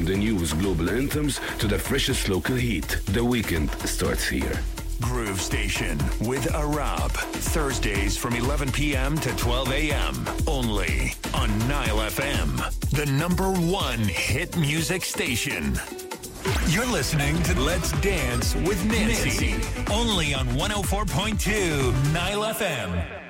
the newest global anthems to the freshest local heat. The weekend starts here. Groove Station with Arab. Thursdays from 11 p.m. to 12 a.m. Only on Nile FM, the #1 hit music station. You're listening to Let's Dance with Nancy. Only on 104.2 Nile FM.